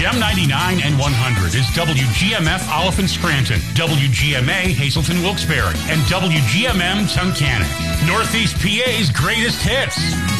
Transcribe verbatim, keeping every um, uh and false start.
Gem ninety-nine and one hundred is W G M F Oliphant Scranton, W G M A Hazelton Wilkes-Barre, and W G M M Tunkhannock. Northeast P A's greatest hits.